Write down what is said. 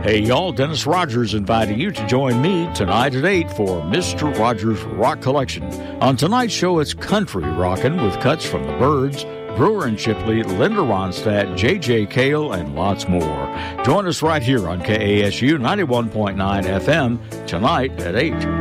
Hey y'all, Dennis Rogers inviting you to join me tonight at 8 for Mr. Rogers' Rock Collection. On tonight's show, it's country rockin' with cuts from the Byrds, Brewer and Shipley, Linda Ronstadt, J.J. Cale, and lots more. Join us right here on KASU 91.9 FM tonight at 8.